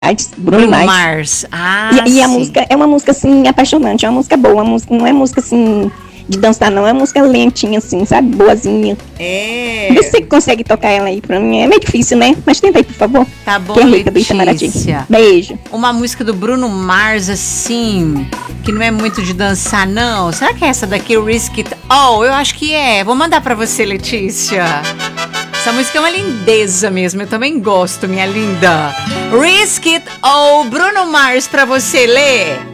Bruno Mars. Mars. E a sim. música é uma música, assim, apaixonante. É uma música boa. Uma música, não é música, assim, de dançar, não. É uma música lentinha, assim, sabe? Boazinha. Vê se você consegue tocar ela aí pra mim. É meio difícil, né? Mas tenta aí, por favor. Tá bom, Que é Rita do Itamaraty. Letícia. Beijo. Uma música do Bruno Mars, assim, que não é muito de dançar, não. Será que é essa daqui, Risk It All? Eu acho que é. Vou mandar pra você, Letícia. Essa música é uma lindeza mesmo. Eu também gosto, minha linda. Risk It All, Bruno Mars, pra você, Lê.